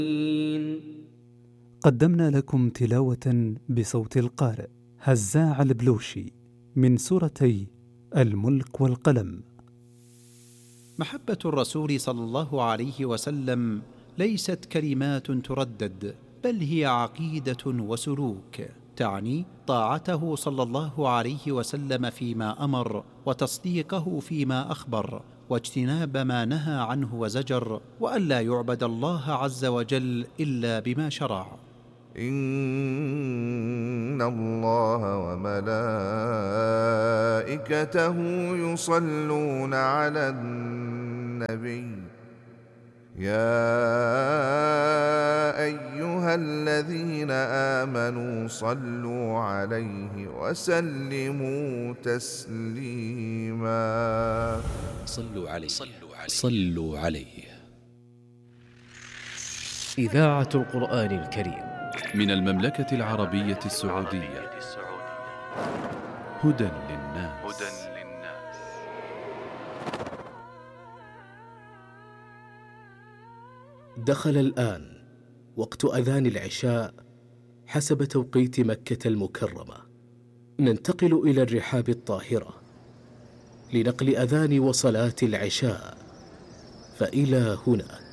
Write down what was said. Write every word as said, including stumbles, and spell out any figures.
قدمنا لكم تلاوة بصوت القارئ هزاع البلوشي من سورتي الملك والقلم. محبة الرسول صلى الله عليه وسلم ليست كلمات تردد، بل هي عقيدة وسلوك، تعني طاعته صلى الله عليه وسلم فيما أمر، وتصديقه فيما أخبر، واجتناب ما نهى عنه وزجر، وألا يعبد الله عز وجل إلا بما شرع. إن الله وملائكته يصلون على النبي يا أيها الذين آمنوا صلوا عليه وسلموا تسليما. صلوا عليه صلوا عليه. إذاعة القرآن الكريم من المملكة العربية السعودية. هدى للناس. دخل الآن وقت أذان العشاء حسب توقيت مكة المكرمة. ننتقل إلى الرحاب الطاهرة لنقل أذان وصلاة العشاء، فإلى هنا